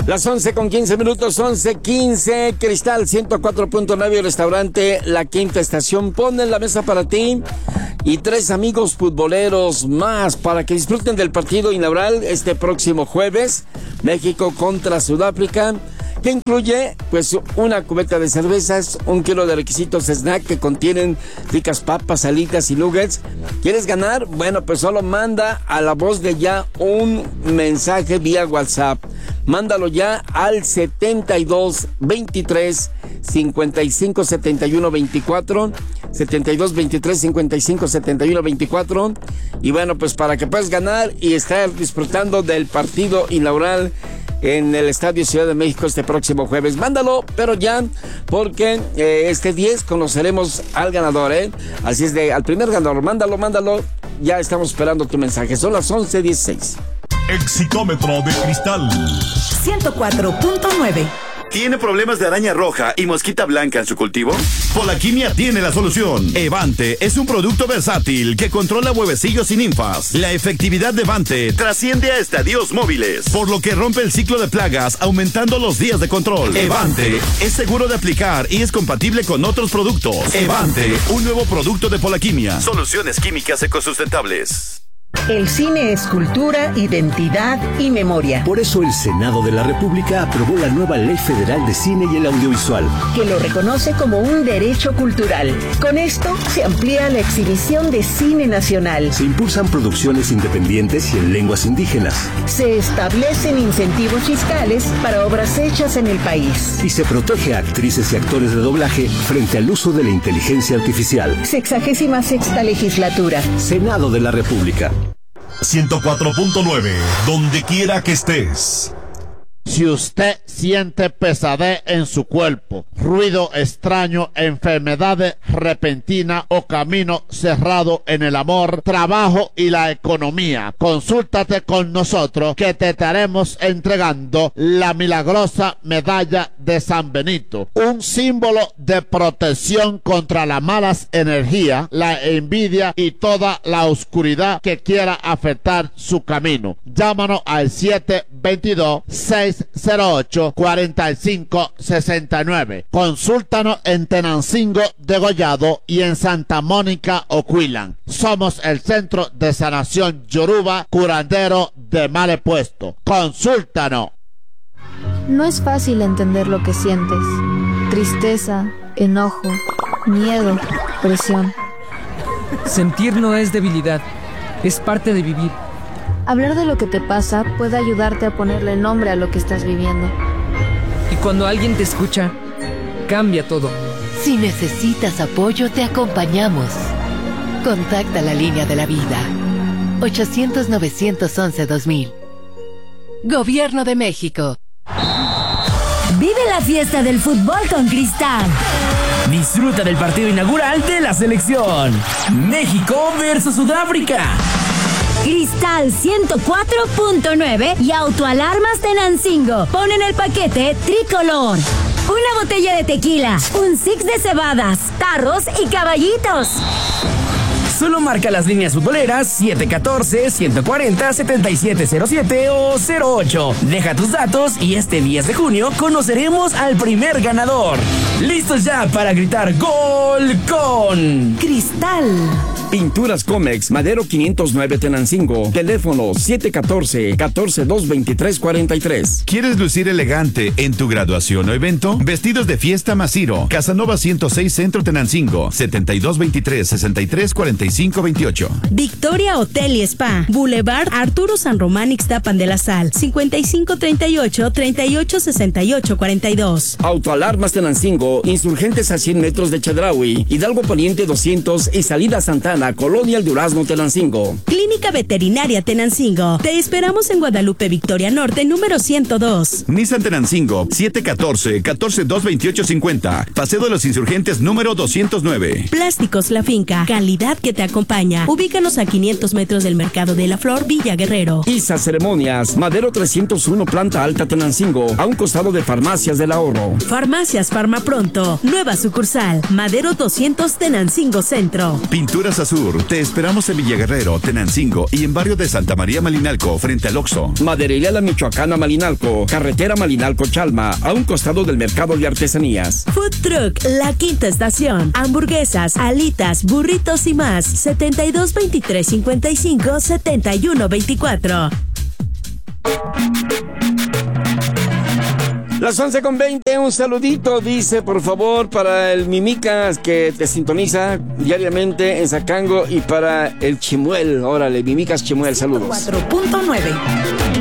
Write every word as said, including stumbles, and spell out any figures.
Las once con quince minutos, once quince, Cristal ciento cuatro punto nueve, restaurante La Quinta Estación, pone la mesa para ti y tres amigos futboleros más para que disfruten del partido inaugural este próximo jueves, México contra Sudáfrica, que incluye pues una cubeta de cervezas, un kilo de requisitos snack que contienen ricas papas, alitas y nuggets. ¿Quieres ganar? Bueno, pues solo manda a la voz de ya un mensaje vía WhatsApp. Mándalo ya al setenta y dos veintitrés cincuenta y cinco setenta y uno veinticuatro, setenta y dos veintitrés cincuenta y cinco setenta y uno veinticuatro, y bueno, pues para que puedas ganar y estar disfrutando del partido inaugural en el Estadio Ciudad de México este próximo jueves. Mándalo, pero ya, porque eh, este diez conoceremos al ganador, ¿eh? Así es, de al primer ganador, mándalo, mándalo, ya estamos esperando tu mensaje. Son las once dieciséis. Exicómetro de Cristal ciento cuatro punto nueve. ¿Tiene problemas de araña roja y mosquita blanca en su cultivo? Polaquimia tiene la solución. Evante es un producto versátil que controla huevecillos y ninfas. La efectividad de Evante trasciende a estadios móviles, por lo que rompe el ciclo de plagas, aumentando los días de control. Evante es seguro de aplicar y es compatible con otros productos. Evante, un nuevo producto de Polaquimia. Soluciones químicas ecosustentables. El cine es cultura, identidad y memoria. Por eso el Senado de la República aprobó la nueva Ley Federal de Cine y el Audiovisual, que lo reconoce como un derecho cultural. Con esto se amplía la exhibición de cine nacional. Se impulsan producciones independientes y en lenguas indígenas. Se establecen incentivos fiscales para obras hechas en el país. Y se protege a actrices y actores de doblaje frente al uso de la inteligencia artificial. Sexagésima sexta legislatura. Senado de la República. ciento cuatro punto nueve, donde quiera que estés. Si usted siente pesadez en su cuerpo, ruido extraño, enfermedades repentinas o camino cerrado en el amor, trabajo y la economía, consúltate con nosotros que te estaremos entregando la milagrosa medalla de San Benito, un símbolo de protección contra las malas energías, la envidia y toda la oscuridad que quiera afectar su camino. Llámanos al siete veintidós, seis cero ocho, cuarenta y cinco sesenta y nueve. Consúltanos en Tenancingo de Gollado y en Santa Mónica Oquillan. Somos el Centro de Sanación Yoruba, curandero de mal puesto. Consúltanos. No es fácil entender lo que sientes. Tristeza, enojo, miedo, presión. Sentir no es debilidad, es parte de vivir. Hablar de lo que te pasa puede ayudarte a ponerle nombre a lo que estás viviendo. Y cuando alguien te escucha, cambia todo. Si necesitas apoyo, te acompañamos. Contacta la línea de la vida. ochocientos, novecientos once, dos mil. Gobierno de México. Vive la fiesta del fútbol con Cristal. Disfruta del partido inaugural de la selección. México versus Sudáfrica. Cristal ciento cuatro punto nueve y Autoalarmas Tenancingo ponen el paquete tricolor. Una botella de tequila, un six de cebadas, tarros y caballitos. Solo marca las líneas futboleras siete uno cuatro, uno cuatro cero, siete siete cero siete o cero ocho. Deja tus datos y este diez de junio conoceremos al primer ganador. ¿Listos ya para gritar gol con Cristal? Pinturas Comex, Madero quinientos nueve Tenancingo. Teléfono siete uno cuatro, uno cuatro dos, dos tres cuatro tres. ¿Quieres lucir elegante en tu graduación o evento? Vestidos de fiesta Masiro. Casanova ciento seis Centro Tenancingo. setenta y dos veintitrés, sesenta y tres cuarenta y cinco veintiocho. Victoria Hotel y Spa. Boulevard Arturo San Román Ixtapan de la Sal. cincuenta y cinco treinta y ocho, treinta y ocho sesenta y ocho cuarenta y dos. Autoalarmas Tenancingo. Insurgentes a cien metros de Chedraui. Hidalgo Poniente doscientos y Salida Santana. Colonia El Durazno Tenancingo. Clínica Veterinaria Tenancingo. Te esperamos en Guadalupe Victoria Norte, número ciento dos. Nissan Tenancingo, siete uno cuatro, uno cuatro dos, veintiocho cincuenta. Paseo de los Insurgentes, número doscientos nueve. Plásticos La Finca. Calidad que te te acompaña. Ubícanos a quinientos metros del Mercado de la Flor, Villa Guerrero. Isa Ceremonias, Madero trescientos uno, planta alta, Tenancingo, a un costado de Farmacias del Ahorro. Farmacias Farmapronto, nueva sucursal, Madero doscientos, Tenancingo Centro. Pinturas Azur, te esperamos en Villa Guerrero, Tenancingo y en barrio de Santa María Malinalco, frente al Oxxo. Maderería La Michoacana Malinalco, carretera Malinalco-Chalma, a un costado del Mercado de Artesanías. Food Truck, La Quinta Estación, hamburguesas, alitas, burritos y más, setenta y dos veintitrés cincuenta y cinco setenta y uno veinticuatro. Las once con veinte, un saludito, dice, por favor, para el Mimicas que te sintoniza diariamente en Zacango y para el Chimuel. Órale, Mimicas Chimuel, saludos. cuatro punto nueve.